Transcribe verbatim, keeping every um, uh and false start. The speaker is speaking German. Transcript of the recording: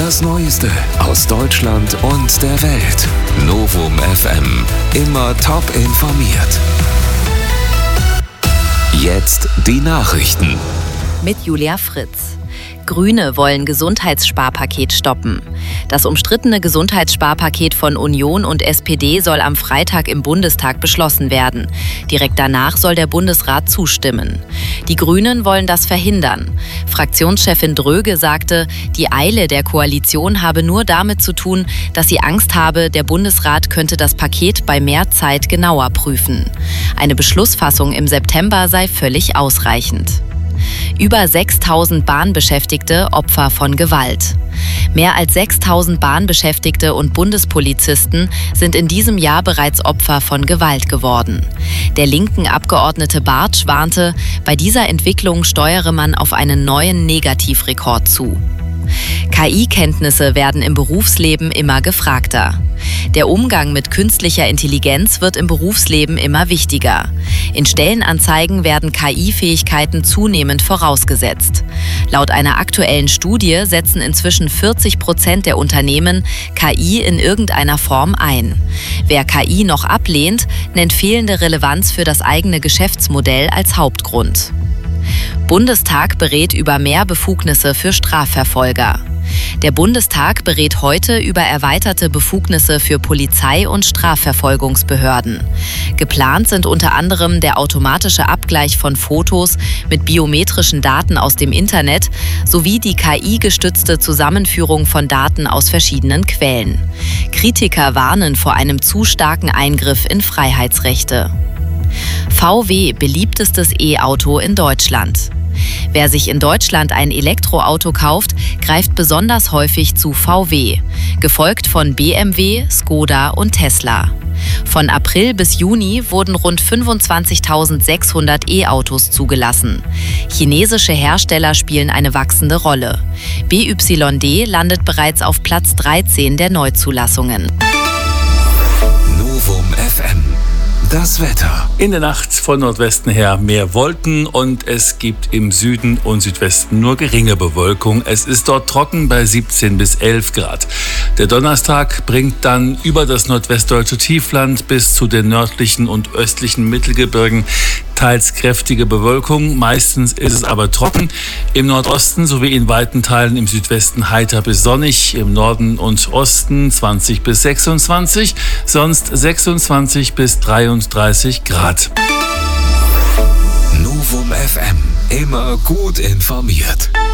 Das Neueste aus Deutschland und der Welt. Novum F M. Immer top informiert. Jetzt die Nachrichten. Mit Julia Fritz. Grüne wollen Gesundheitssparpaket stoppen. Das umstrittene Gesundheitssparpaket von Union und S P D soll am Freitag im Bundestag beschlossen werden. Direkt danach soll der Bundesrat zustimmen. Die Grünen wollen das verhindern. Fraktionschefin Dröge sagte, die Eile der Koalition habe nur damit zu tun, dass sie Angst habe, der Bundesrat könnte das Paket bei mehr Zeit genauer prüfen. Eine Beschlussfassung im September sei völlig ausreichend. Über sechstausend Bahnbeschäftigte Opfer von Gewalt. Mehr als sechstausend Bahnbeschäftigte und Bundespolizisten sind in diesem Jahr bereits Opfer von Gewalt geworden. Der linken Abgeordnete Bartsch warnte, bei dieser Entwicklung steuere man auf einen neuen Negativrekord zu. K I-Kenntnisse werden im Berufsleben immer gefragter. Der Umgang mit künstlicher Intelligenz wird im Berufsleben immer wichtiger. In Stellenanzeigen werden K I-Fähigkeiten zunehmend vorausgesetzt. Laut einer aktuellen Studie setzen inzwischen vierzig Prozent der Unternehmen K I in irgendeiner Form ein. Wer K I noch ablehnt, nennt fehlende Relevanz für das eigene Geschäftsmodell als Hauptgrund. Bundestag berät über mehr Befugnisse für Strafverfolger. Der Bundestag berät heute über erweiterte Befugnisse für Polizei und Strafverfolgungsbehörden. Geplant sind unter anderem der automatische Abgleich von Fotos mit biometrischen Daten aus dem Internet sowie die K I-gestützte Zusammenführung von Daten aus verschiedenen Quellen. Kritiker warnen vor einem zu starken Eingriff in Freiheitsrechte. V W beliebtestes E-Auto in Deutschland. Wer sich in Deutschland ein Elektroauto kauft, greift besonders häufig zu V W, gefolgt von B M W, Skoda und Tesla. Von April bis Juni wurden rund fünfundzwanzigtausendsechshundert E-Autos zugelassen. Chinesische Hersteller spielen eine wachsende Rolle. B Y D landet bereits auf Platz dreizehn der Neuzulassungen. Novum F M. Das Wetter. In der Nacht von Nordwesten her mehr Wolken und es gibt im Süden und Südwesten nur geringe Bewölkung. Es ist dort trocken bei siebzehn bis elf Grad. Der Donnerstag bringt dann über das nordwestdeutsche Tiefland bis zu den nördlichen und östlichen Mittelgebirgen teils kräftige Bewölkung. Meistens ist es aber trocken. Im Nordosten sowie in weiten Teilen im Südwesten heiter bis sonnig. Im Norden und Osten zwanzig bis sechsundzwanzig, sonst sechsundzwanzig bis dreiunddreißig Grad. Novum F M. Immer gut informiert.